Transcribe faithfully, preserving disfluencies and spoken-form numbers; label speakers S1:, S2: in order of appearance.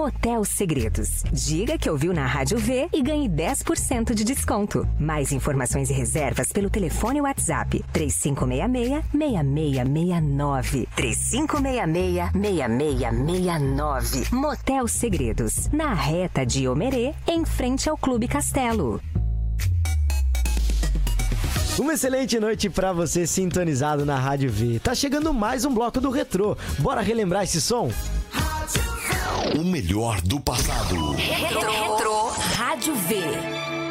S1: Motel Segredos. Diga que ouviu na Rádio V e ganhe dez por cento de desconto. Mais informações e reservas pelo telefone e WhatsApp três cinco seis seis, seis seis seis nove. três cinco seis seis, seis seis seis nove. Motel Segredos. Na reta de Omerê, em frente ao Clube Castelo.
S2: Uma excelente noite pra você sintonizado na Rádio V. Tá chegando mais um bloco do Retrô. Bora relembrar esse som?
S3: O melhor do passado.
S1: Retrô, Retrô Rádio V.